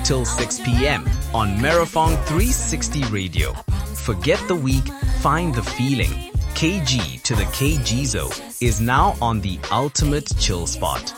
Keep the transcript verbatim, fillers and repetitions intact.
till six p.m. on Merafong three sixty Radio. Forget the week, find the feeling. K G to the K G Z O is now on the ultimate chill spot.